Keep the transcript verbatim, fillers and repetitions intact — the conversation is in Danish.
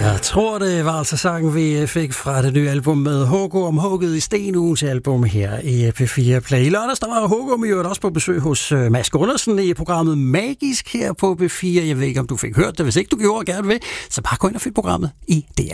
Jeg tror, det var altså sangen, vi fik fra det nye album med H K om hugget i sten, ugens album her i P fire Play. I lørdags, der var H K med også på besøg hos Mads Gundersen i programmet Magisk her på P fire. Jeg ved ikke, om du fik hørt det. Hvis ikke du gjorde, gerne vil, så bare gå ind og find programmet i D R.